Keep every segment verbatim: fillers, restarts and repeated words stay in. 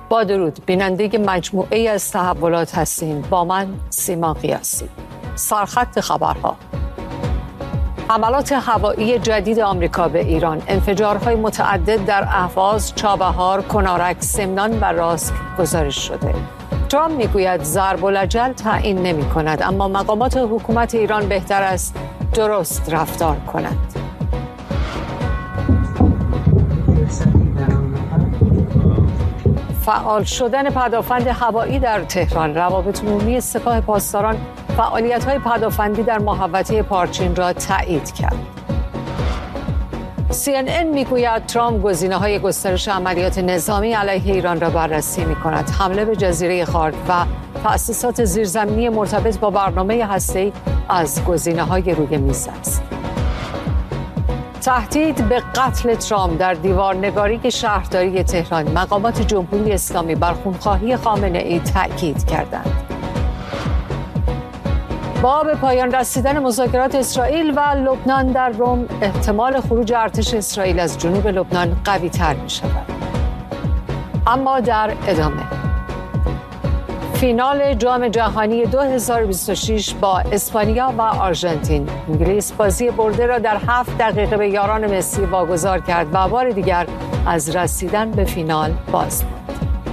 با درود، بیننده مجموعه ای از تحولات هستیم. با من سیما قیاسی. سرخط خبرها: حملات هوایی جدید آمریکا به ایران، انفجارهای متعدد در اهواز، چابهار، کنارک، سمنان و راسک گزارش شده. ترامپ میگوید ضرب الاجل تعیین نمی کند، اما مقامات حکومت ایران بهتر است درست رفتار کنند. فعال شدن پدافند هوایی در تهران، روابط عمومی سپاه پاسداران فعالیت‌های پدافندی در محوطه پارچین را تایید کرد. سی ان ان میگوید ترامپ گزینه‌های گسترش عملیات نظامی علیه ایران را بررسی می‌کند. حمله به جزیره خارد و تأسیسات زیرزمینی مرتبط با برنامه هسته‌ای از گزینه‌های روی میز است. تهدید به قتل ترامپ در دیوارنگاری شهرداری تهران، مقامات جمهوری اسلامی بر خونخواهی خامنه‌ای تأکید کردند. با به پایان رسیدن مذاکرات اسرائیل و لبنان در روم، احتمال خروج ارتش اسرائیل از جنوب لبنان قوی‌تر می‌شود. اما در ادامه، فینال جام جهانی دو هزار و بیست و شش با اسپانیا و آرژانتین. انگلیس بازی برده را در هفت دقیقه به یاران مسی واگذار کرد و بار دیگر از رسیدن به فینال باز ماند.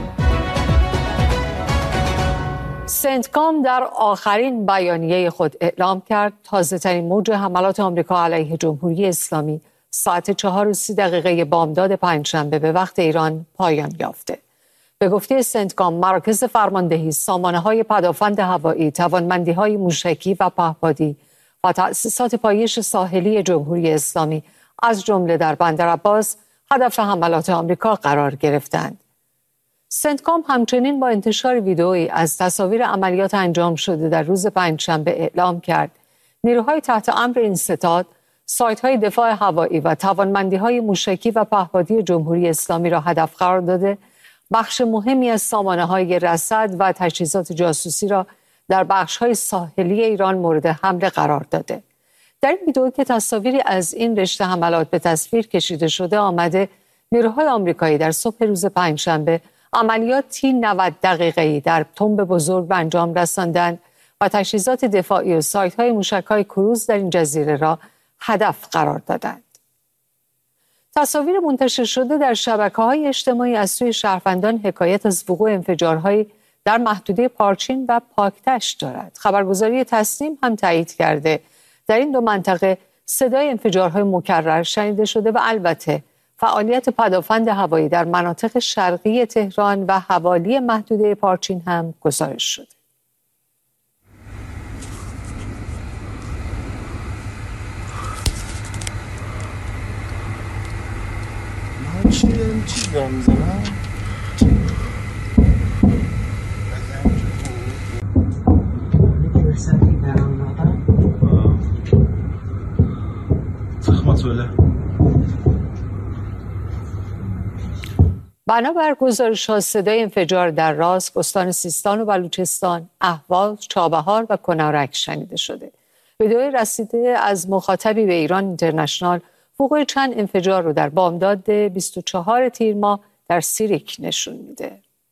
سنتکام در آخرین بیانیه خود اعلام کرد تازه‌ترین موج حملات آمریکا علیه جمهوری اسلامی ساعت چهار و سی دقیقه بامداد پنجشنبه به وقت ایران پایان یافته. به گفته سنتکام، مراکز فرماندهی، سامانه‌های پدافند هوایی، توانمندی‌های موشکی و پهپادی و تأسیسات پایش ساحلی جمهوری اسلامی از جمله در بندرعباس هدف حملات آمریکا قرار گرفتند. سنتکام همچنین با انتشار ویدئویی از تصاویر عملیات انجام شده در روز پنجشنبه اعلام کرد نیروهای تحت امر این ستاد سایت‌های دفاع هوایی و توانمندی‌های موشکی و پهپادی جمهوری اسلامی را هدف قرار داده، بخش مهمی از سامانه‌های رصد و تجهیزات جاسوسی را در بخش‌های ساحلی ایران مورد حمله قرار داده. در این ویدئو که تصاویری از این رشته حملات به تصویر کشیده شده آمده، نیروهای آمریکایی در صبح روز پنجشنبه عملیاتی نود دقیقه‌ای در تنب بزرگ به انجام رساندند و تجهیزات دفاعی و سایت‌های موشک‌های کروز در این جزیره را هدف قرار دادند. تصاویر منتشر شده در شبکه‌های اجتماعی از سوی شهروندان حکایت از وقوع انفجارهایی در محدوده پارچین و پاکتشت دارد. خبرگزاری تسنیم هم تایید کرده در این دو منطقه صدای انفجارهای مکرر شنیده شده و البته فعالیت پدافند هوایی در مناطق شرقی تهران و حوالی محدوده پارچین هم گزارش شده. چی چی دارم میزنم؟ بنابر گزارش‌ها صدای انفجار در راسک، استان سیستان و بلوچستان، اهواز، چابهار و کنارک شنیده شده. ویدئوی رسیده از مخاطبی به ایران اینترنشنال وقوع چند انفجار رو در بامداد بیست و چهار تیر ماه در سیریک نشون میده.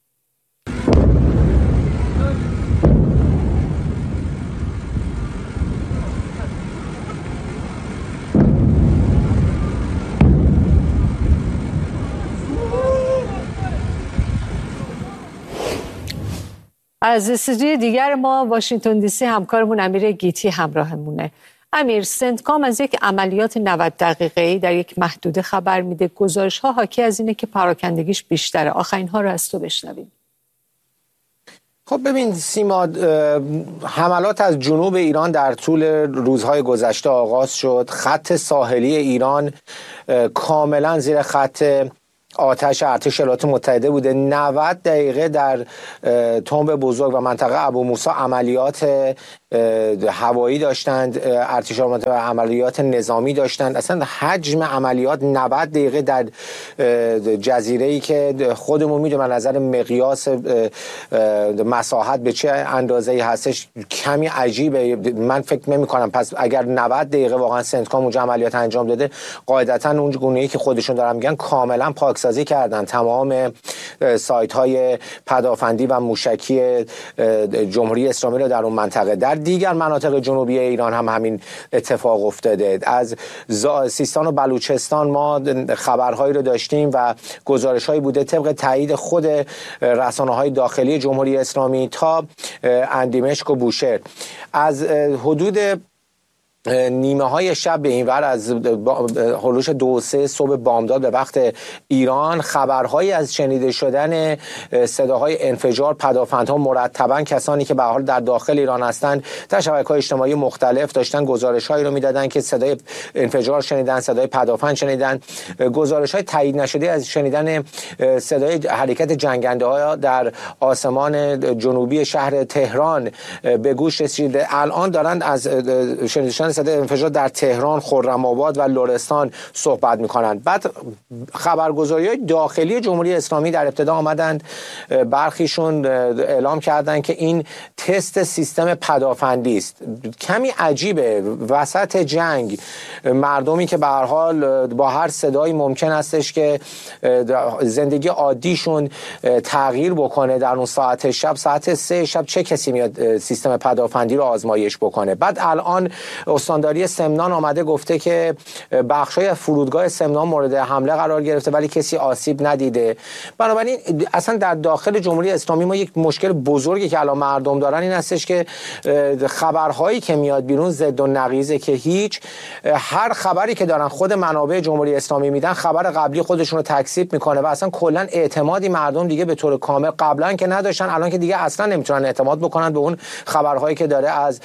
از استودیوی دیگر ما واشنگتن دی سی همکارمون امیر گیتی همراهمونه. امیر، سنتکام از یک عملیات نود دقیقه‌ای در یک محدوده خبر میده. گزارش‌ها حاکی از اینه که پراکندگیش بیشتره. آخرین ها رو از تو بشنویم. خب ببین سیما، حملات از جنوب ایران در طول روزهای گذشته آغاز شد. خط ساحلی ایران کاملا زیر خط آتش ارتش ایالات متحده بوده. نود دقیقه در تنب بزرگ و منطقه ابو موسی عملیات هوایی داشتند، ارتش آماده و عملیات نظامی داشتند. اصلا حجم عملیات نود دقیقه در جزیره‌ای که خودمون میدونیم نظر مقیاس مساحت به چه اندازه‌ای هستش کمی عجیبه. من فکر نمی‌کنم پس اگر نود دقیقه واقعا سنتکام اونجا عملیات انجام داده، قاعدتاً اون گونه‌ای که خودشون دارن میگن کاملا پاکسازی کردن تمام سایت‌های پدافندی و موشکی جمهوری اسلامی رو در اون منطقه. در دیگر مناطق جنوبی ایران هم همین اتفاق افتاده. از سیستان و بلوچستان ما خبرهایی رو داشتیم و گزارش‌هایی بوده طبق تایید خود رسانه‌های داخلی جمهوری اسلامی تا اندیمشک و بوشهر از حدود نیمه های شب به این ور از هلوش دو سه صبح بامداد به وقت ایران خبرهایی از شنیده شدن صداهای انفجار پدافندها مرتبا کسانی که به حال در داخل ایران هستند در شبکه‌های اجتماعی مختلف داشتن گزارش‌هایی رو میدادن که صدای انفجار شنیدن، صدای پدافند شنیدن، گزارش‌های تایید نشده از شنیدن صدای حرکت جنگنده‌ها در آسمان جنوبی شهر تهران به گوش رسیده. الان دارند از شنیدن صدای انفجار در تهران، خرم‌آباد و لرستان صحبت می‌کنند. بعد خبرگزاری‌های داخلی جمهوری اسلامی در ابتدا آمدند، برخیشون اعلام کردند که این تست سیستم پدافندی است. کمی عجیبه وسط جنگ مردمی که به هر حال با هر صدایی ممکن استش که زندگی عادیشون تغییر بکنه در اون ساعت شب، ساعت سه شب چه کسی میاد سیستم پدافندی رو آزمایش بکنه؟ بعد الان استانداری سمنان آمده گفته که بخشای فرودگاه سمنان مورد حمله قرار گرفته ولی کسی آسیب ندیده. بنابراین اصلا در داخل جمهوری اسلامی ما یک مشکل بزرگی که الان مردم دارن این هستش که خبرهایی که میاد بیرون ضد و نقیضه، که هیچ هر خبری که دارن خود منابع جمهوری اسلامی میدن خبر قبلی خودشون رو تکذیب میکنه و اصلا کلا اعتمادی مردم دیگه به طور کامل قبلا که نداشتن الان که دیگه اصلا نمیتونن اعتماد بکنن به اون خبرهایی که داره از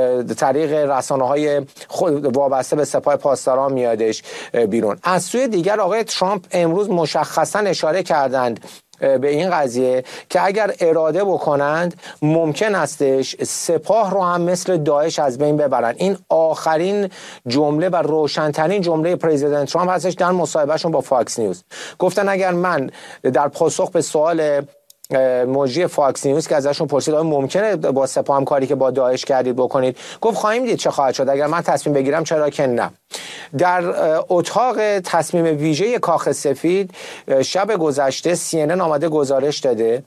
طریق رسانه‌های خود وابسته به سپاه پاسداران میادش بیرون. از سوی دیگر آقای ترامپ امروز مشخصا اشاره کردند به این قضیه که اگر اراده بکنند ممکن استش سپاه رو هم مثل داعش از بین ببرن. این آخرین جمله و روشنترین جمله پرزیدنت ترامپ هستش در مصاحبهشون با فاکس نیوز. گفتن اگر من در پاسخ به سوال مجری فاکس نیوز که ازشون پرسید آیا ممکنه با سپاه هم کاری که با داعش کردید بکنید، گفت خواهیم دید چه خواهد شد، اگر من تصمیم بگیرم چرا که نه. در اتاق تصمیم ویژه کاخ سفید شب گذشته سی ان ان آمده گزارش داده،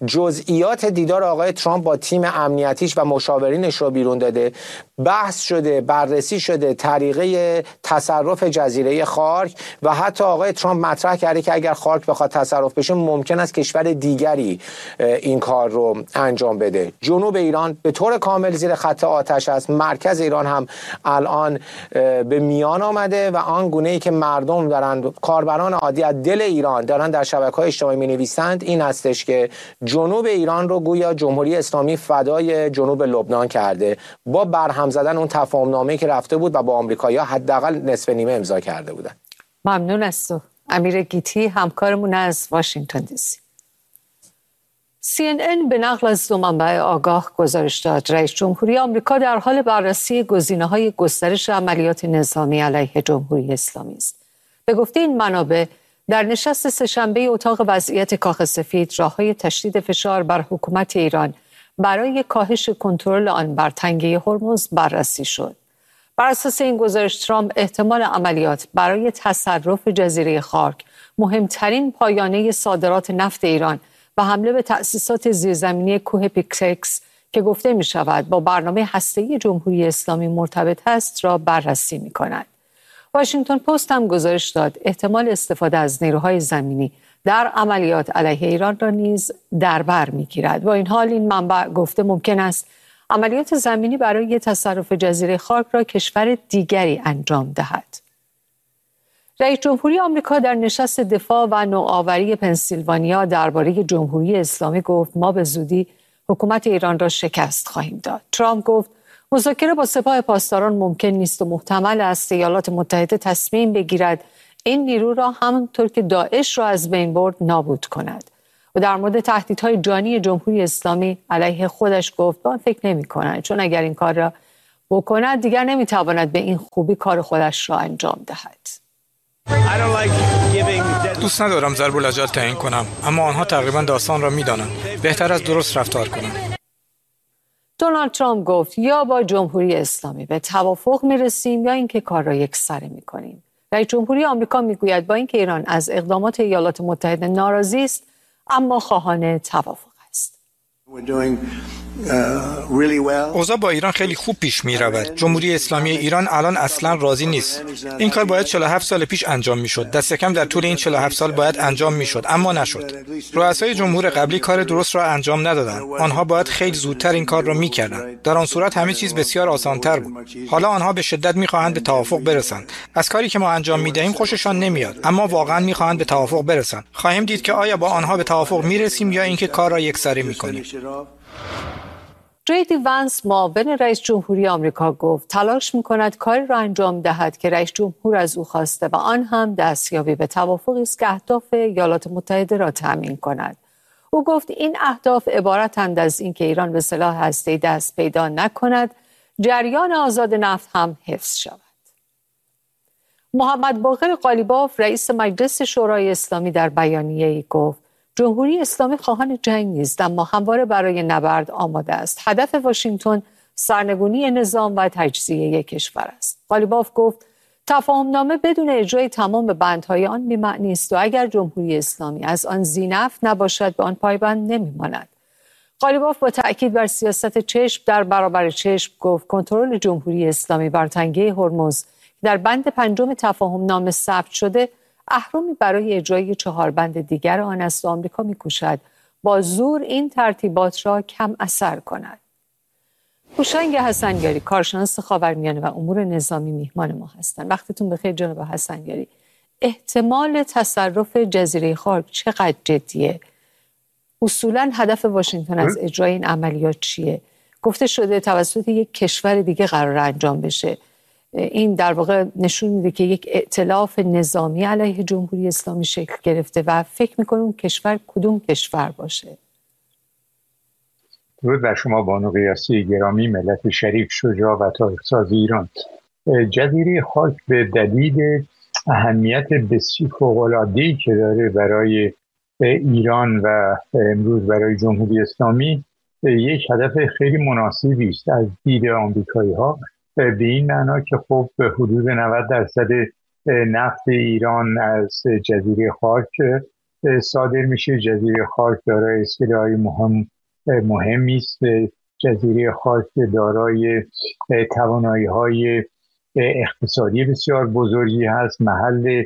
جزئیات دیدار آقای ترامپ با تیم امنیتیش و مشاورینش رو بیرون داده، بحث شده، بررسی شده طریقه تصرف جزیره خارک و حتی آقای ترامپ مطرح کرده که اگر خارک بخواد تصرف بشه ممکن است کشور دیگری این کار رو انجام بده. جنوب ایران به طور کامل زیر خط آتش است، مرکز ایران هم الان به میان آمده و آن گونه‌ای که مردم دارن، کاربران عادی از دل ایران دارن در شبکه‌های اجتماعی می‌نویسند این هستش که جنوب ایران رو گویا جمهوری اسلامی فدای جنوب لبنان کرده با برهم زدن اون تفاهم‌نامه‌ای که رفته بود و با آمریکایی‌ها حداقل نصف نیمه امضا کرده بودن. ممنون از تو امیر گیتی، همکارمون از واشنگتن دی سی. سی ان ان به نقل از دو منبع آگاه گزارش داد رئیس جمهوری آمریکا در حال بررسی گزینه‌های گسترش عملیات نظامی علیه جمهوری اسلامی است. به گفته این منابع در نشست سه‌شنبه اتاق وضعیت کاخ سفید راه‌های تشدید فشار بر حکومت ایران برای کاهش کنترل آن بر تنگه هرمز بررسی شد. بر اساس این گزارش ترامپ احتمال عملیات برای تصرف جزیره خارک، مهمترین پایانه صادرات نفت ایران و حمله به تأسیسات زیرزمینی کوه پیکسکس که گفته می شود با برنامه هسته‌ای جمهوری اسلامی مرتبط است را بررسی می کند. واشنگتن پست هم گزارش داد احتمال استفاده از نیروهای زمینی در عملیات علیه ایران را نیز در بر می‌گیرد. با این حال این منبع گفته ممکن است عملیات زمینی برای تصرف جزیره خارک را کشور دیگری انجام دهد. رئیس جمهوری آمریکا در نشست دفاع و نوآوری پنسیلوانیا درباره جمهوری اسلامی گفت ما به زودی حکومت ایران را شکست خواهیم داد. ترامپ گفت مذاکره با سپاه پاسداران ممکن نیست و محتمل است ایالات متحده تصمیم بگیرد این نیرو را همانطور که داعش را از بین برد نابود کند. و در مورد تهدیدهای جانی جمهوری اسلامی علیه خودش گفت من فکر نمی کنند، چون اگر این کار را بکند دیگر نمی تواند به این خوبی کار خودش را انجام دهد. دوست ندارم ضرب الاجل تعیین کنم، اما آنها تقریبا داستان را می‌دانند. بهتر از درست رفتار کنم. دونالد ترامپ گفت یا با جمهوری اسلامی به توافق می‌رسیم یا اینکه کار را یکسره می‌کنیم. رئیس جمهوری آمریکا می‌گوید با اینکه ایران از اقدامات ایالات متحده ناراضی است، اما خواهان توافق است. اوضاع با ایران خیلی خوب پیش می رود. جمهوری اسلامی ایران الان اصلا راضی نیست. این کار باید چهل و هفت سال پیش انجام می شد. دست کم در طول این چهل و هفت سال باید انجام می شد، اما نشد. رؤسای جمهور قبلی کار درست را انجام ندادند. آنها باید خیلی زودتر این کار را می کردند. در آن صورت همه چیز بسیار آسان‌تر بود. حالا آنها به شدت می خواهند به توافق برسند. از کاری که ما انجام می دهیم خوششان نمیاد، اما واقعا می خواهند به توافق برسند. خواهیم دید که آیا با آنها به توافق می رسیم یا اینکه کار را یکسره می کنیم. جی دی وانس معاون رئیس جمهوری آمریکا گفت تلاش می‌کند کاری را انجام دهد که رئیس جمهور از او خواسته و آن هم دستیابی به توافقی است که اهداف ایالات متحده را تأمین کند. او گفت این اهداف عبارتند از اینکه ایران به سلاح هسته‌ای دست پیدا نکند، جریان آزاد نفت هم حفظ شود. محمد باقر قالیباف رئیس مجلس شورای اسلامی در بیانیه‌ای گفت جمهوری اسلامی خواهان جنگ نیست، اما همواره برای نبرد آماده است. هدف واشنگتن سرنگونی نظام و تجزیه کشور است. قالیباف گفت تفاهمنامه بدون اجرای تمام بندهای آن بی‌معنی است و اگر جمهوری اسلامی از آن ذی‌نفع نباشد به آن پایبند نمی‌ماند. قالیباف با تأکید بر سیاست چشم در برابر چشم گفت کنترل جمهوری اسلامی بر تنگه هرمز در بند پنجم تفاهمنامه ثبت شده اهرمی برای اجرای چهار بند دیگر آن است و آمریکا می‌کوشد با زور این ترتیبات را کم اثر کند. هوشنگ حسنیاری کارشناس خاورمیانه و امور نظامی میهمان ما هستند. وقتتون بخیر جناب حسنیاری. احتمال تصرف جزیره خاک چقدر جدیه؟ اصولاً هدف واشنگتن از اجرای این عملیات چیه؟ گفته شده توسط یک کشور دیگه قرار انجام بشه. این در واقع نشون میده که یک ائتلاف نظامی علیه جمهوری اسلامی شکل گرفته و فکر میکنم کشور کدوم کشور باشه؟ درود بر شما بانو قیاسی گرامی، ملت شریف، شجاع و تاریخ‌ساز ایران. جزیره خاک به دلیل اهمیت بسیار فوق‌العاده‌ای که داره برای ایران و امروز برای جمهوری اسلامی یک هدف خیلی مناسبی است از دید آمریکایی‌ها، به این معنا که خب حدود نود درصد نفت ایران از جزیره خاک صادر میشه. جزیره خاک دارای اسکله‌های مهم مهمی است. جزیره خاک دارای توانایی‌های اقتصادی بسیار بزرگی هست. محل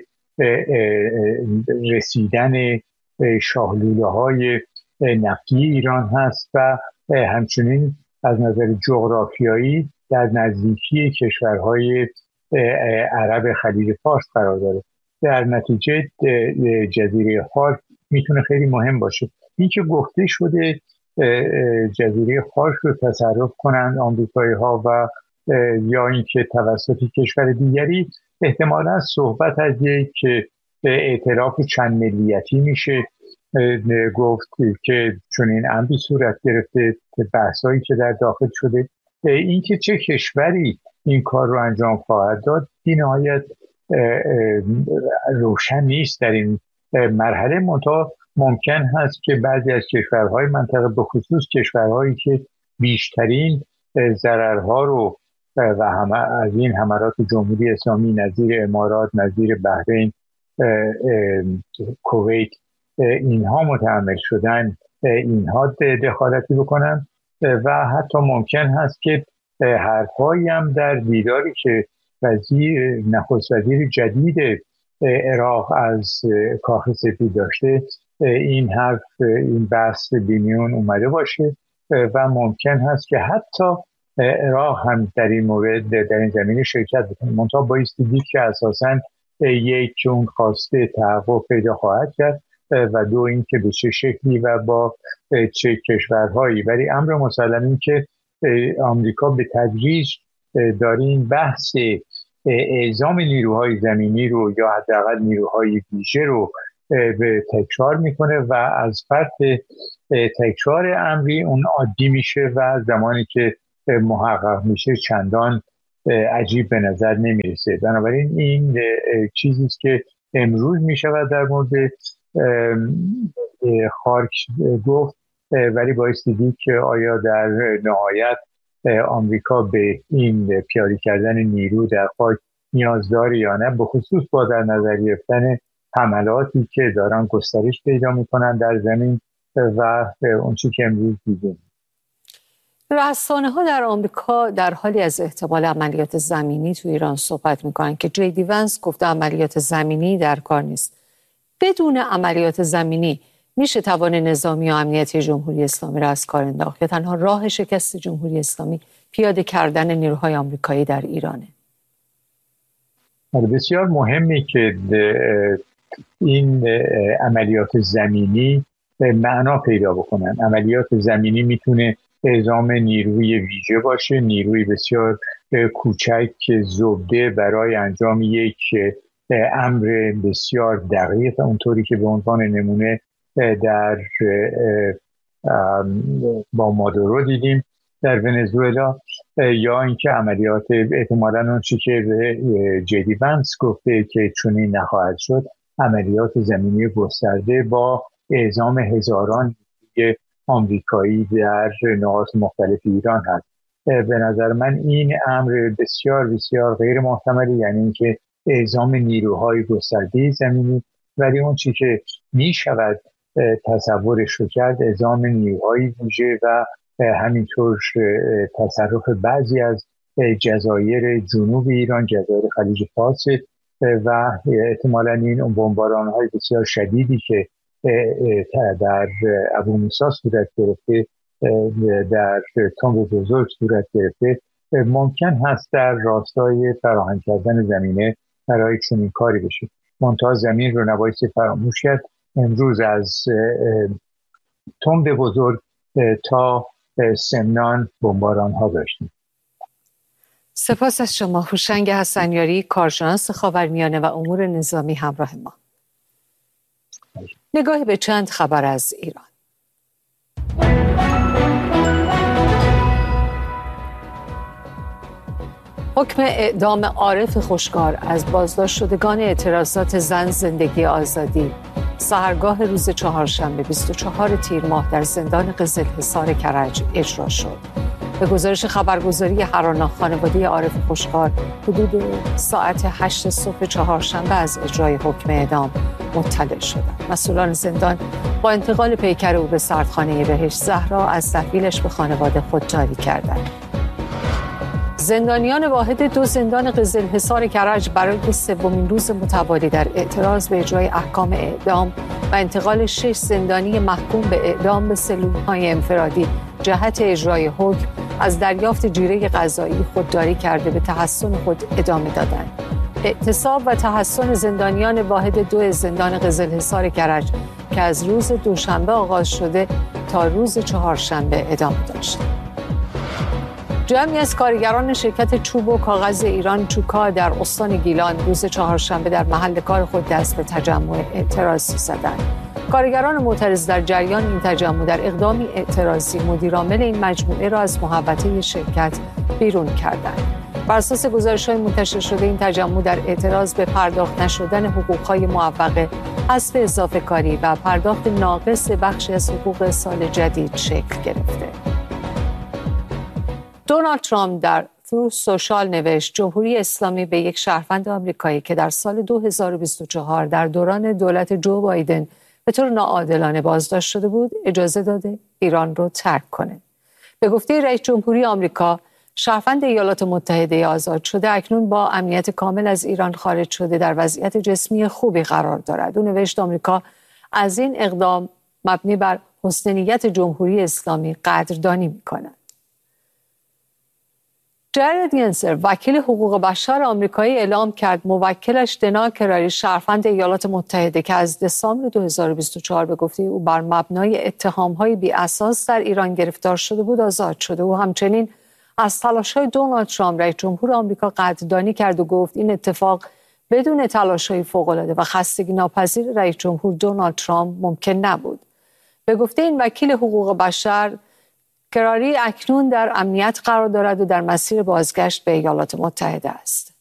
رسیدن شاهلوله‌های نفتی ایران هست و همچنین از نظر جغرافیایی در نزدیکی کشورهای عرب خلیج فارس قرار داره. در نتیجه جزیره خاک میتونه خیلی مهم باشه. این که گفته شده جزیره خاک رو تصرف کنند آمریکایی ها و یا اینکه توسط کشور دیگری، احتمالاً صحبت از یک ائتلاف چند ملیتی میشه گفت که چون این امری صورت گرفته. بحثایی که در داخل شده این که چه کشوری این کار رو انجام خواهد داد بی نهایت روشن نیست در این مرحله. منتها ممکن هست که بعضی از کشورهای منطقه، به خصوص کشورهایی که بیشترین ضررها رو و همه از این حملات جمهوری اسلامی نظیر امارات، نظیر بحرین، کویت، اینها متحمل شدن، اینها دخالتی بکنن و حتی ممکن هست که حرفایی هم در دیداری که وزیر نخست وزیر جدید عراق از کاخ سفید داشته، این حرف این بحث بیمیون اومده باشه و ممکن هست که حتی عراق هم در این مورد در این زمینه شرکت بکنه. منتها بایستی دید که اساساً یک اون خواسته تحقق پیدا خواهد کرد و دو این که به چه شکلی و با چه کشورهایی. ولی امر مسلم این که آمریکا به تدریج داره این بحث اعزام نیروهای زمینی رو یا حداقل نیروهای ویژه رو به تکرار میکنه و از فرط تکرار امری اون عادی میشه و زمانی که محقق میشه چندان عجیب به نظر نمیرسه. بنابراین این چیزی است که امروز میشود در مورد خاک گفت، ولی بایستی دید که آیا در نهایت آمریکا به این پیاده کردن نیرو در خاک نیاز داره یا نه، به خصوص با در نظر گرفتن حملاتی که دارن گسترش پیدا میکنن در زمین و اون چیزی که امروز دیدیم. رسانه ها در آمریکا در حالی از احتمال عملیات زمینی تو ایران صحبت میکنن که جی دی ونس گفته عملیات زمینی در کار نیست. بدون عملیات زمینی میشه توان نظامی و امنیتی جمهوری اسلامی را از کار انداخت یا تنها راه شکست جمهوری اسلامی پیاده کردن نیروهای آمریکایی در ایرانه؟ بسیار مهمه که این عملیات زمینی معنا پیدا بکنن. عملیات زمینی میتونه اعزام نیروی ویژه باشه، نیروی بسیار کوچک زبده برای انجام یک امر بسیار دقیق، اونطوری که به عنوان نمونه در با مادورو دیدیم در ونزوئلا، یا اینکه عملیات احتمالاً اون چی که جی دی ونس گفته که چنین نخواهد شد، عملیات زمینی گسترده با اعزام هزاران آمریکایی در نقاط مختلف ایران هست. به نظر من این امر بسیار بسیار غیر محتملی، یعنی اینکه اعزام نیروهای گسترده زمینی، ولی اون چی که می شود تصورش رو کرد اعزام نیروهای ویژه و همینطور تصرف بعضی از جزایر جنوب ایران، جزایر خلیج فارس و احتمالاً این بمباران‌های بسیار شدیدی که در ابو موسی صورت گرفته، در تنب بزرگ صورت گرفته، ممکن هست در راستای فراهم کردن زمینه برای چنین کاری بشه. منتها زمین رو نباید فراموش کرد. امروز از تنب بزرگ تا سمنان بمباران ها داشتیم. سپاس از شما هوشنگ حسنیاری، کارشناس خاورمیانه و امور نظامی، همراه ما. نگاهی به چند خبر از ایران. حکم اعدام عارف خوشگار از بازداشت شدگان اعتراضات زن زندگی آزادی سحرگاه روز چهارشنبه بیست و چهارم تیر ماه در زندان قزلحصار کرج اجرا شد. به گزارش خبرگزاری هرانا، خانواده عارف خوشگار حدود ساعت هشت صبح چهارشنبه از اجرای حکم اعدام مطلع شدند. مسئولان زندان با انتقال پیکر او به سردخانه بهشت زهرا از تحویلش به خانواده خودداری کردند. زندانیان واحد دو زندان قزلحصار کرج برای سومین روز متوالی در اعتراض به اجرای احکام اعدام و انتقال شش زندانی محکوم به اعدام به سلول‌های انفرادی جهت اجرای حکم از دریافت جیره غذایی خودداری کرده به تحصن خود ادامه دادند. اعتصاب و تحصن زندانیان واحد دو زندان قزلحصار کرج که از روز دوشنبه آغاز شده تا روز چهارشنبه ادامه داشت. جمعی از کارگران شرکت چوب و کاغذ ایران چوکا در استان گیلان روز چهارشنبه در محل کار خود دست به تجمع اعتراضی زدند. کارگران معترض در جریان این تجمع در اقدامی اعتراضی مدیرعامل این مجموعه را از محوطه شرکت بیرون کردند. بر اساس گزارش‌های منتشر شده این تجمع در اعتراض به پرداخت نشدن حقوق‌های معوقه، حذف اضافه کاری و پرداخت ناقص بخشی از حقوق سال جدید شکل گرفته. دونالد ترامپ در ترو سوشال نوشت جمهوری اسلامی به یک شهروند آمریکایی که در سال دو هزار و بیست و چهار در دوران دولت جو بایدن به طور ناعادلانه بازداشت شده بود اجازه داده ایران رو ترک کنه. به گفته رئیس جمهوری آمریکا، شهروند ایالات متحده آزاد شده اکنون با امنیت کامل از ایران خارج شده در وضعیت جسمی خوبی قرار دارد. او نوشت آمریکا از این اقدام مبنی بر حسن نیت جمهوری اسلامی قدردانی می‌کند. جارد ینسر، وکیل حقوق بشر آمریکایی، اعلام کرد موکلش دنا کراری، شهروند ایالات متحده که از دسامبر دو هزار و بیست و چهار به گفته او بر مبنای اتهام‌های بی‌اساس در ایران گرفتار شده بود، آزاد شده. او همچنین از تلاش‌های دونالد ترامپ رئیس جمهور آمریکا قدردانی کرد و گفت این اتفاق بدون تلاش‌های فوق‌العاده و خستگی ناپذیر رئیس جمهور دونالد ترامپ ممکن نبود. به گفته این وکیل حقوق بشر، کراری اکنون در امنیت قرار دارد و در مسیر بازگشت به ایالات متحده است.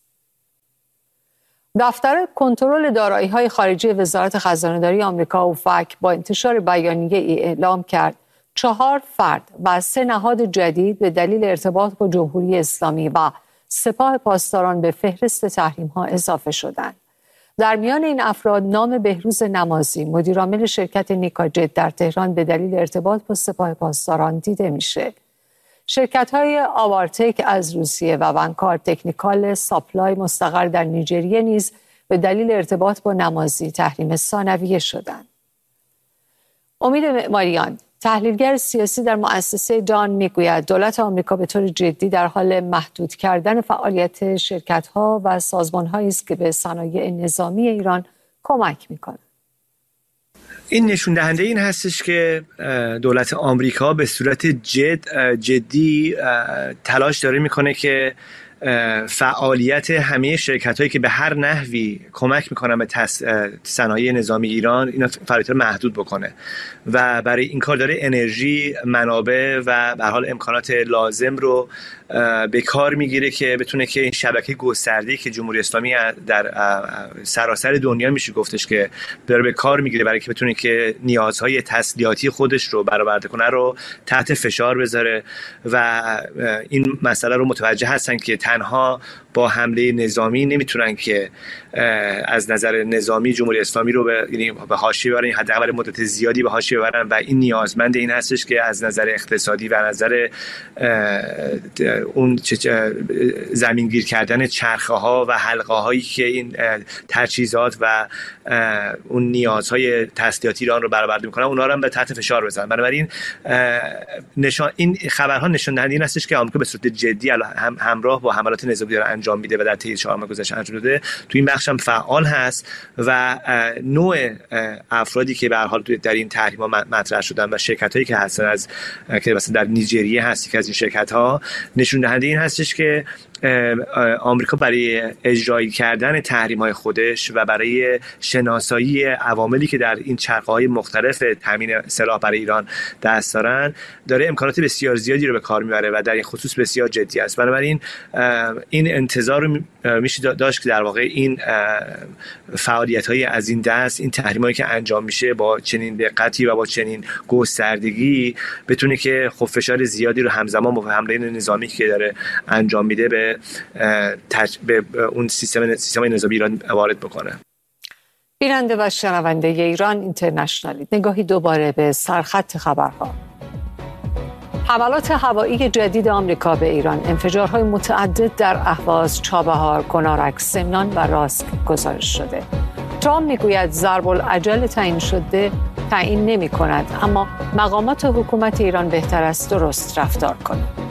دفتر کنترل دارایی‌های خارجی وزارت خزانه‌داری آمریکا اوفک با انتشار بیانیه ای اعلام کرد چهار فرد و سه نهاد جدید به دلیل ارتباط با جمهوری اسلامی و سپاه پاسداران به فهرست تحریم‌ها اضافه شدند. در میان این افراد نام بهروز نمازی، مدیرعامل شرکت نیکاجت در تهران، به دلیل ارتباط با سپاه پاسداران دیده میشه. شرکت‌های آوارتک از روسیه و ونکار تکنیکال ساپلای مستقر در نیجریه نیز به دلیل ارتباط با نمازی تحریم ثانویه شدند. امید معماریان، تحلیلگر سیاسی در مؤسسه دان، میگوید دولت آمریکا به طور جدی در حال محدود کردن فعالیت شرکت‌ها و سازمان‌هایی است که به صنایع نظامی ایران کمک می‌کنند. این نشون دهنده این هستش که دولت آمریکا به صورت جد جدی تلاش داره میکنه که فعالیت همه شرکت‌هایی که به هر نحوی کمک میکنن به صنایع نظامی ایران اینا فعالیت رو محدود بکنه و برای این کار داره انرژی، منابع و به هر حال امکانات لازم رو به کار میگیره که بتونه که این شبکه گسترده‌ای که جمهوری اسلامی در سراسر دنیا میشه گفتش که داره به کار میگیره برای که بتونه که نیازهای تسلیحاتی خودش رو برآورده کنه رو تحت فشار بذاره و این مسئله رو متوجه هستن که تنها با حمله نظامی نمیتونن که از نظر نظامی جمهوری اسلامی رو به یعنی به حاشیه ببرن، حداقل مدت زیادی به حاشیه ببرن و این نیازمند این هستش که از نظر اقتصادی و نظر اون زمینگیر کردن چرخه ها و حلقه هایی که این تجهیزات و اون نیازهای تسلیحاتی ایران رو برآورده میکنن اونا رو هم به تحت فشار بزنن. بنابراین نشان این خبرها نشون دهنده این هستش که آمریکا به صورت جدی هم همراه با حملات نظامی داره انجام میده و در طی چهار ماه گذشته انجام داده. تو این بخش هم فعال هست و نوع افرادی که به هر حال در این تحریم‌ها مطرح شدن و شرکتایی که هستن از که مثلا در نیجریه هستی که از این شرکت‌ها نشون دهنده این هستش که آمریکا برای اجرایی کردن تحریم‌های خودش و برای شناسایی عواملی که در این چرخه‌های مختلف تامین سلاح برای ایران دست دارن داره امکانات بسیار زیادی رو به کار میبره و در این خصوص بسیار جدی است. بنابراین این انتظار رو میشه داشت که در واقع این فعالیت‌های از این دست، این تحریم‌هایی که انجام میشه با چنین دقتی و با چنین گستردگی بتونه که خب فشار زیادی رو همزمان با حمله نظامی که داره انجام میده به تج... به اون سیستم سیستم نظامی ایران وارد بکنه. بیننده و شنونده ایران اینترنشنال، نگاهی دوباره به سرخط خبرها. حملات هوایی جدید آمریکا به ایران، انفجارهای متعدد در اهواز، چابهار، کنارک، سمنان و راسک گزارش شده. ترامپ میگوید ضرب العجل تعیین شده تعیین نمی کند، اما مقامات حکومت ایران بهتر است درست رفتار کنند.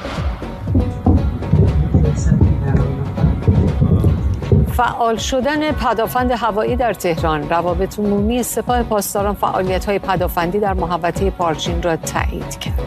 فعال شدن پدافند هوایی در تهران، روابط عمومی سپاه پاسداران فعالیت‌های پدافندی در محوطه پارچین را تایید کرد.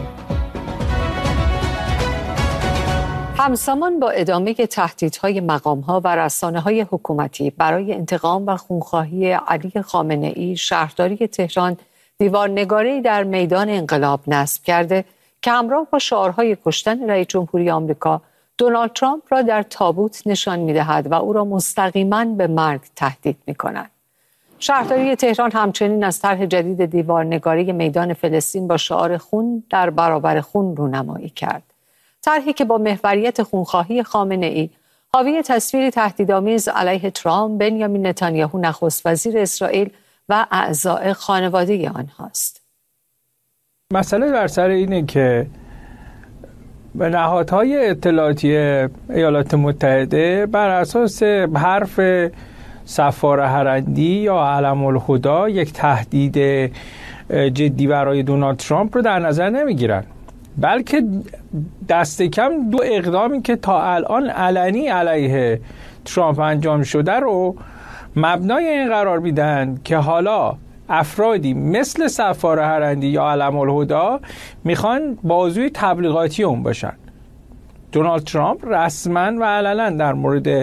همزمان با ادامه تهدیدهای مقام‌ها و رسانه‌های حکومتی برای انتقام و خونخواهی علی خامنه‌ای، شهرداری تهران دیوارنگاره‌ای در میدان انقلاب نصب کرده که همراه با شعارهای کشتن رئیس جمهوری آمریکا دونالد ترامپ را در تابوت نشان می‌دهد و او را مستقیماً به مرگ تهدید می‌کند. شهرداری تهران همچنین از طرح جدید دیوارنگاری میدان فلسطین با شعار خون در برابر خون رونمایی کرد. طرحی که با محوریت خونخواهی خامنه‌ای حاوی تصویری تهدیدآمیز علیه ترامپ، بنیامین نتانیاهو نخست وزیر اسرائیل و اعضای خانواده آنهاست. مسئله در سر اینه که به نهادهای اطلاعاتی ایالات متحده بر اساس حرف صفار هرندی یا علم الهدا یک تهدید جدی برای دونالد ترامپ رو در نظر نمیگیرن، بلکه دست کم دو اقدامی که تا الان علنی علیه ترامپ انجام شده رو مبنای این قرار میدن که حالا افرادی مثل صفار هرندی یا علم الهدا میخوان بازوی تبلیغاتی اون باشن. دونالد ترامپ رسما و علنا در مورد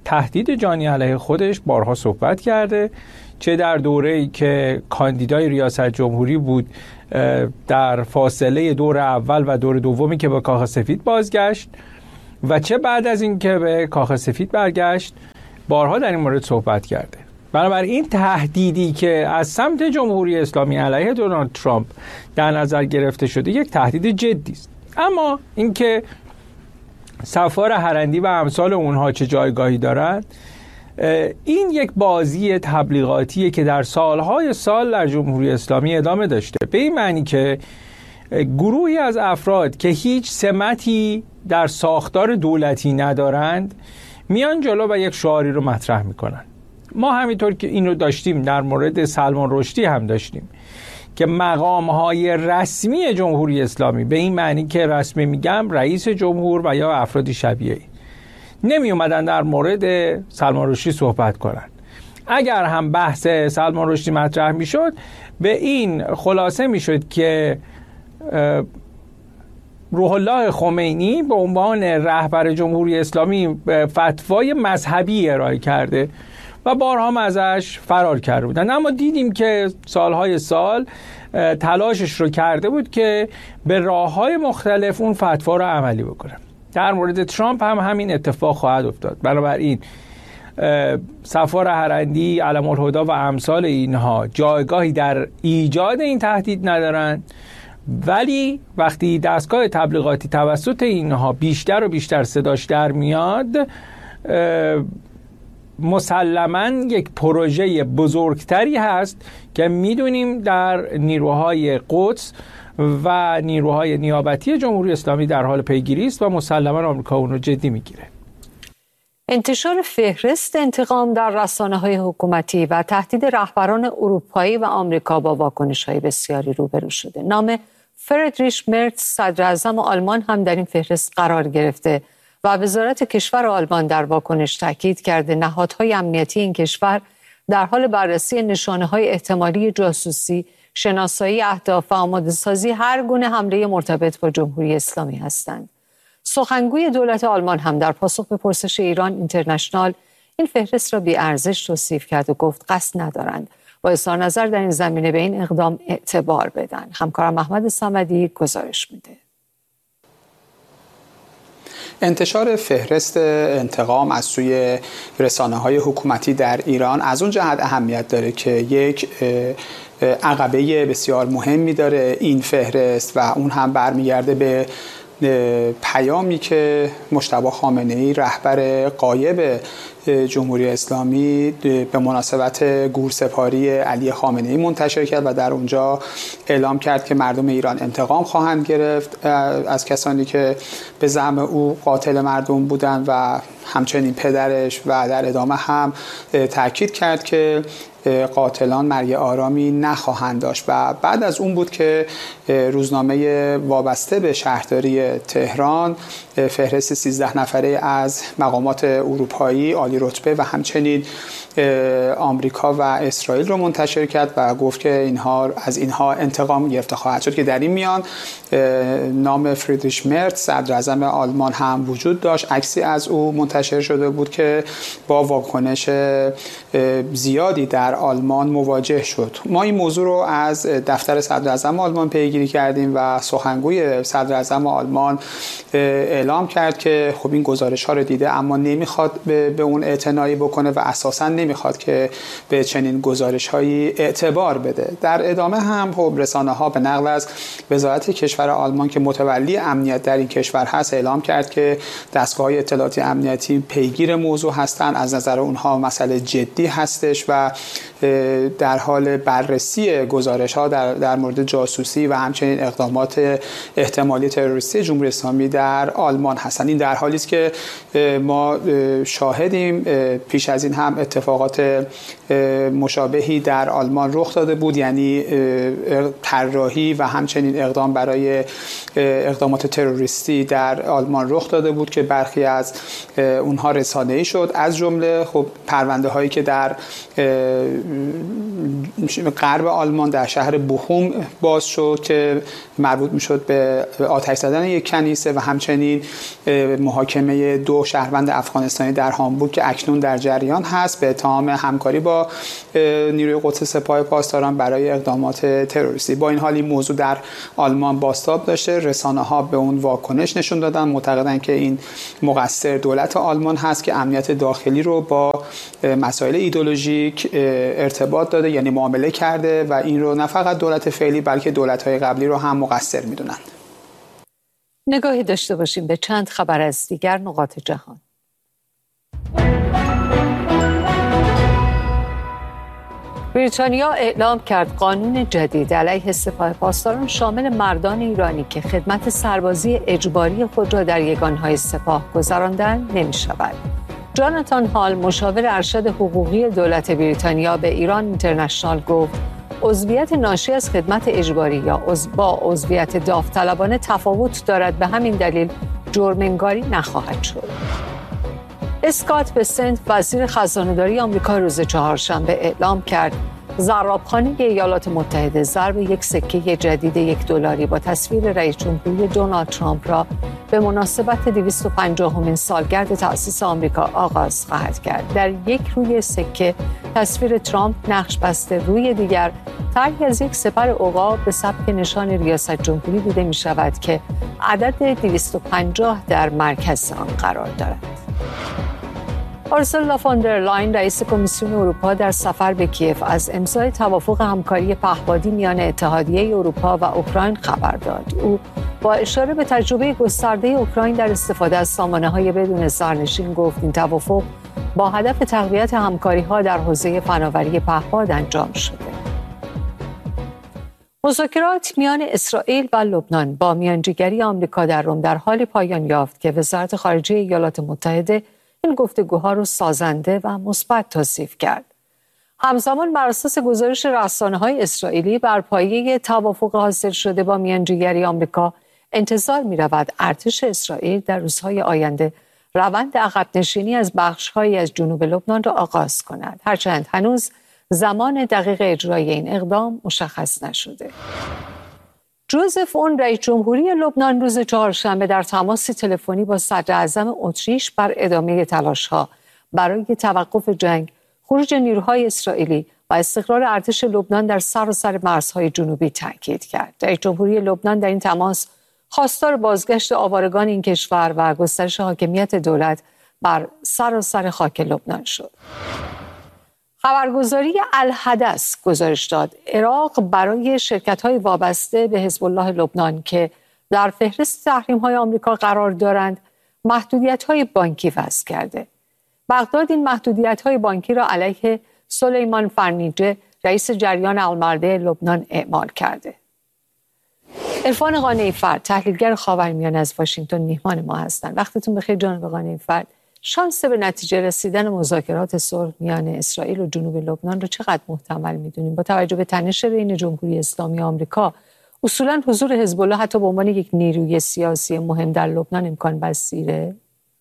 تهدید جانی علیه خودش بارها صحبت کرده، چه در دوره‌ای که کاندیدای ریاست جمهوری بود در فاصله دور اول و دور دومی که به کاخ سفید بازگشت و چه بعد از این که به کاخ سفید برگشت بارها در این مورد صحبت کرده. بنابراین تهدیدی که از سمت جمهوری اسلامی علیه دونالد ترامپ در نظر گرفته شده یک تهدید جدی است. اما اینکه سفار هرندی و امثال اونها چه جایگاهی دارند، این یک بازی تبلیغاتیه که در سالهای سال در جمهوری اسلامی ادامه داشته، به این معنی که گروهی از افراد که هیچ سمتی در ساختار دولتی ندارند میان جلو و یک شعاری رو مطرح میکنن. ما همینطور که این رو داشتیم در مورد سلمان رشدی هم داشتیم که مقامهای رسمی جمهوری اسلامی، به این معنی که رسمی میگم رئیس جمهور و یا افرادی شبیه، نمی اومدن در مورد سلمان رشدی صحبت کنن. اگر هم بحث سلمان رشدی مطرح میشد، به این خلاصه میشد که روح الله خمینی به عنوان رهبر جمهوری اسلامی فتوای مذهبی ارائه کرده و بارها هم ازش فرار کرده بودن. اما دیدیم که سالهای سال تلاشش رو کرده بود که به راههای مختلف اون فتوا رو عملی بکنه. در مورد ترامپ هم همین اتفاق خواهد افتاد. بنابراین سفار هرندی، علم الهدی و امثال اینها جایگاهی در ایجاد این تهدید ندارن، ولی وقتی دستگاه تبلیغاتی توسط اینها بیشتر و بیشتر صداش در میاد، مسلماً یک پروژه بزرگتری هست که میدونیم در نیروهای قدس و نیروهای نیابتی جمهوری اسلامی در حال پیگیری است و مسلماً آمریکا اون رو جدی میگیره. انتشار فهرست انتقام در رسانه‌های حکومتی و تهدید رهبران اروپایی و آمریکا با واکنش‌های بسیاری روبرو شده. نام فریدریش مرتز صدر اعظم آلمان هم در این فهرست قرار گرفته و وزارت کشور آلمان در واکنش تاکید کرده نهادهای امنیتی این کشور در حال بررسی نشانه‌های احتمالی جاسوسی، شناسایی اهداف و آماده‌سازی هر گونه حمله مرتبط با جمهوری اسلامی هستند. سخنگوی دولت آلمان هم در پاسخ به پرسش ایران اینترنشنال این فهرست را بی‌ارزش توصیف کرد و گفت قصد ندارند با اظهار نظر در این زمینه به این اقدام اعتبار بدن. همکارم احمد صمدی گزارش میده. انتشار فهرست انتقام از سوی رسانه‌های حکومتی در ایران از اون جهت اهمیت داره که یک عقبه بسیار مهمی داره این فهرست و اون هم برمیگرده به پیامی که مجتبی خامنه‌ای رهبر غایب جمهوری اسلامی به مناسبت گورسپاری علی خامنه‌ای منتشر کرد و در اونجا اعلام کرد که مردم ایران انتقام خواهند گرفت از کسانی که به زعم او قاتل مردم بودند و همچنین پدرش، و در ادامه هم تاکید کرد که قاتلان مرگ آرامی نخواهند داشت. و بعد از اون بود که روزنامه وابسته به شهرداری تهران فهرست سیزده نفره از مقامات اروپایی عالی رتبه و همچنین آمریکا و اسرائیل رو منتشر کرد و گفت که اینها از اینها انتقام گرفته خواهد شد، که در این میان نام فریدریش مرتز صدر اعظم آلمان هم وجود داشت. عکسی از او منتشر شده بود که با واکنش زیادی در آلمان مواجه شد. ما این موضوع رو از دفتر صدر اعظم آلمان پیگیری کردیم و سخنگوی صدر اعظم آلمان اعلام کرد که خب این گزارش ها رو دیده اما نمیخواد به اون اعتنایی بکنه و اساساً نمیخواد که به چنین گزارش هایی اعتبار بده. در ادامه هم خب رسانه ها به نقل از وزارت کشور آلمان که متولی امنیت در این کشور هست اعلام کرد که دستگاه های اطلاعاتی امنیتی پیگیر موضوع هستند، از نظر اونها مسئله جدی هستش و در حال بررسی گزارش ها در, در مورد جاسوسی و همچنین اقدامات احتمالی تروریستی جمهوری اسلامی در آلمان هستند. این در حالی است که ما شاهدیم پیش از این هم اتفاقات مشابهی در آلمان رخ داده بود، یعنی طراحی و همچنین اقدام برای اقدامات تروریستی در آلمان رخ داده بود که برخی از اونها رسانه‌ای شد، از جمله خب پرونده هایی که در غرب آلمان در شهر بوخوم باز شد که مربوط میشد به آتش زدن یک کنیسه و همچنین محاکمه دو شهروند افغانستانی در هامبورگ که اکنون در جریان هست به اتهام همکاری با نیروی قدس سپاه پاسداران برای اقدامات تروریستی. با این حال این موضوع در آلمان بازتاب داشته، رسانه ها به اون واکنش نشون دادن، معتقدن که این مقصر دولت آلمان هست که امنیت داخلی رو با مسائل ایدئولوژیک ارتباط داده، یعنی معامله کرده و این رو نه فقط دولت فعلی بلکه دولت‌های قبلی رو هم مقصر میدونن. نگاهی داشته باشیم به چند خبر از دیگر نقاط جهان. بریتانیا اعلام کرد قانون جدید علیه سپاه پاسداران شامل مردان ایرانی که خدمت سربازی اجباری خود را در یگانهای سپاه گذراندند نمی شود. جاناتان هال مشاور ارشد حقوقی دولت بریتانیا به ایران اینترنشنال گفت عضویت ناشی از خدمت اجباری یا عضو با عضویت داوطلبانه تفاوت دارد، به همین دلیل جرم‌انگاری نخواهد شد. اسکات بسنت وزیر خزانه‌داری آمریکا روز چهارشنبه اعلام کرد زرابخانه ایالات متحده ضرب یک سکه جدید یک دلاری با تصویر رئیس جمهوری دونالد ترامپ را به مناسبت دویست و پنجاهمین سالگرد تأسیس آمریکا آغاز خواهد کرد. در یک روی سکه تصویر ترامپ نقش بسته، روی دیگر طرحی از یک سپر عقاب به سبک نشان ریاست جمهوری دیده می شود که عدد دویست و پنجاه در مرکز آن قرار دارد. اورسولا فون در لاین رئیس کمیسیون اروپا در سفر به کیف از امضای توافق همکاری پهپادی میان اتحادیه اروپا و اوکراین خبر داد. او با اشاره به تجربه گسترده اوکراین در استفاده از سامانه‌های بدون سرنشین گفت این توافق با هدف تقویت همکاری‌ها در حوزه فناوری پهپاد انجام شده. مذاکرات میان اسرائیل و لبنان با میانجیگری آمریکا در روم در حالی پایان یافت که وزارت خارجه ایالات متحده این گفتگوها را سازنده و مثبت توصیف کرد. همزمان بر اساس گزارش رسانه‌های اسرائیلی بر پایه توافق حاصل شده با میانجیگری آمریکا انتظار می‌رود ارتش اسرائیل در روزهای آینده روند عقب نشینی از بخش‌هایی از جنوب لبنان را آغاز کند، هرچند هنوز زمان دقیق اجرای این اقدام مشخص نشده. جوزف اون رئیس جمهوری لبنان روز چهارشنبه در تماسی تلفنی با صدر اعظم اتریش بر ادامه تلاش‌ها برای توقف جنگ، خروج نیروهای اسرائیلی و استقرار ارتش لبنان در سراسر مرزهای جنوبی تاکید کرد. رئیس جمهوری لبنان در این تماس خواستار بازگشت آوارگان این کشور و گسترش حاکمیت دولت بر سراسر خاک لبنان شد. خبرگزاری الحدث گزارش داد عراق برای شرکت‌های وابسته به حزب الله لبنان که در فهرست تحریم‌های آمریکا قرار دارند محدودیت‌های بانکی وضع کرده. بغداد این محدودیت‌های بانکی را علیه سلیمان فرنیجه رئیس جریان المرده لبنان اعمال کرده. عرفان قانعی‌فر تحلیلگر خاورمیانه از واشنگتن میهمان ما هستند. وقتتون بخیر جناب قانعی‌فر. شانس به نتیجه رسیدن مذاکرات صلح میان اسرائیل و جنوب لبنان رو چقدر محتمل میدونیم؟ با توجه به تنش بین جمهوری اسلامی آمریکا، اصولا حضور حزب الله حتی به عنوان یک نیروی سیاسی مهم در لبنان امکان پذیره؟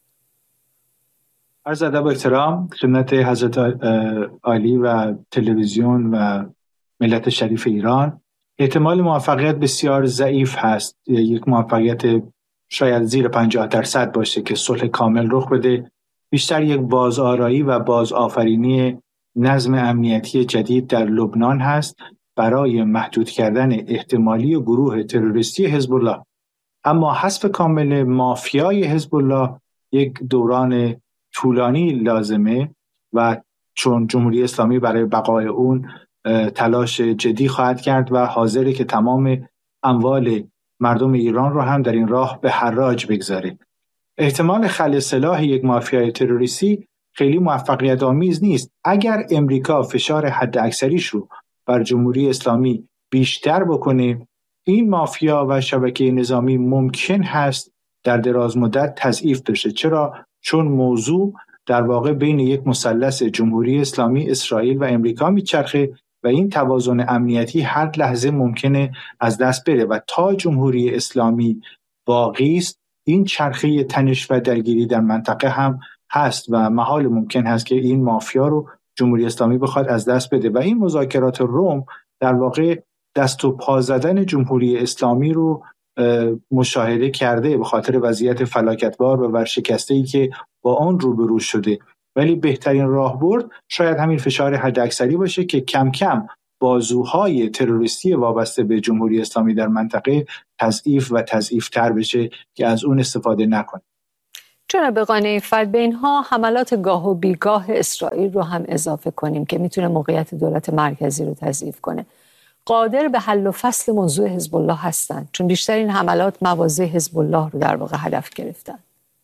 عرض ادب و احترام خدمت حضرت عالی و تلویزیون و ملت شریف ایران. احتمال موفقیت بسیار ضعیف هست، یک موفقیت شاید زیر پنجاه درصد باشه که صلح کامل رخ بده. بیشتر یک بازآرایی و بازآفرینی نظم امنیتی جدید در لبنان هست برای محدود کردن احتمالی گروه تروریستی حزب الله. اما حذف کامل مافیای حزب الله یک دوران طولانی لازمه و چون جمهوری اسلامی برای بقای اون تلاش جدی خواهد کرد و حاضره که تمام اموال مردم ایران رو هم در این راه به حراج بگذاره. احتمال خلع سلاح یک مافیای تروریستی خیلی موفقیت آمیز نیست. اگر امریکا فشار حد اکثریش رو بر جمهوری اسلامی بیشتر بکنه، این مافیا و شبکه نظامی ممکن هست در دراز مدت تضعیف بشه. چرا؟ چون موضوع در واقع بین یک مثلث جمهوری اسلامی، اسرائیل و امریکا میچرخه و این توازن امنیتی هر لحظه ممکنه از دست بره و تا جمهوری اسلامی باقی است این چرخه تنش و درگیری در منطقه هم هست و محال ممکن هست که این مافیا رو جمهوری اسلامی بخواد از دست بده و این مذاکرات روم در واقع دست و پا زدن جمهوری اسلامی رو مشاهده کرده به خاطر وضعیت فلاکتبار و ورشکسته‌ای که با آن روبرو شده. ولی بهترین راهبرد شاید همین فشار حداکثری باشه که کم کم بازوهای تروریستی وابسته به جمهوری اسلامی در منطقه تضعیف و تضعیف‌تر بشه که از اون استفاده نکنه. جناب قانعی فر، به اینها حملات گاه و بیگاه اسرائیل رو هم اضافه کنیم که میتونه موقعیت دولت مرکزی رو تضعیف کنه. قادر به حل و فصل موضوع حزب الله هستند؟ چون بیشتر این حملات مواضع حزب الله رو در واقع هدف گرفتن.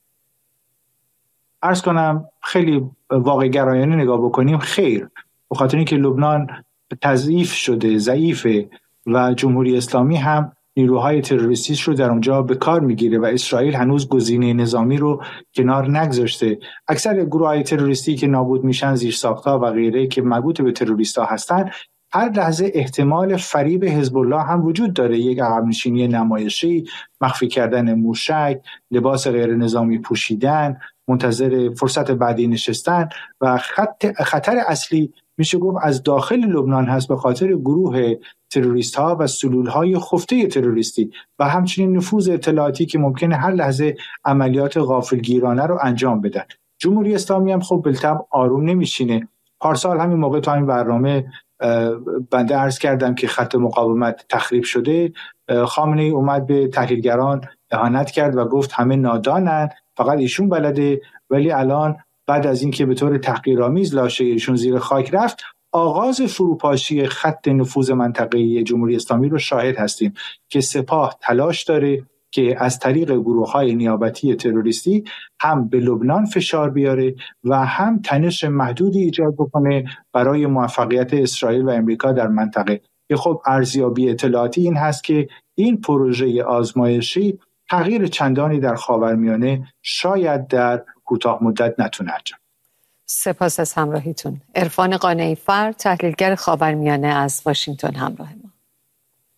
عرض کنم خیلی واقع گرایانه نگاه بکنیم، خیر، به خاطر اینکه لبنان تضعیف شده، ضعیفه و جمهوری اسلامی هم نیروهای تروریستیش رو در اونجا به کار میگیره و اسرائیل هنوز گزینه نظامی رو کنار نگذاشته. اکثر گروه‌های تروریستی که نابود میشن، زیرساخت‌ها و غیره که مربوط به تروریست‌ها هستن، هر لحظه احتمال فریب حزب الله هم وجود داره. یک عقب نشینی نمایشی، مخفی کردن موشک، لباس غیر نظامی پوشیدن، منتظر فرصت بعدی نشستن و خط خطر اصلی میشه گفت از داخل لبنان هست به خاطر گروه تروریست ها و سلول های خفته تروریستی و همچنین نفوذ اطلاعاتی که ممکنه هر لحظه عملیات غافلگیرانه رو انجام بدن. جمهوری اسلامی هم خب بالطبع آروم نمیشینه. پارسال همین موقع تو همین برنامه بنده عرض کردم که خط مقاومت تخریب شده، خامنه‌ای اومد به تحلیلگران اهانت کرد و گفت همه نادانن، فقط ایشون بلده. ولی الان بعد از اینکه به طور تحقیرآمیز لاشه ایشون زیر خاک رفت، آغاز فروپاشی خط نفوذ منطقه‌ای جمهوری اسلامی رو شاهد هستیم که سپاه تلاش داره که از طریق گروه‌های نیابتی تروریستی هم به لبنان فشار بیاره و هم تنش محدودی ایجاد بکنه برای موفقیت اسرائیل و امریکا در منطقه. که خب ارزیابی اطلاعاتی این هست که این پروژه آزمایشی تغییر چندانی در خاورمیانه شاید در کوتاه مدت نتونه انجام. سپاس از همراهیتون. عرفان قانعی فر، تحلیلگر خاورمیانه از واشنگتن همراه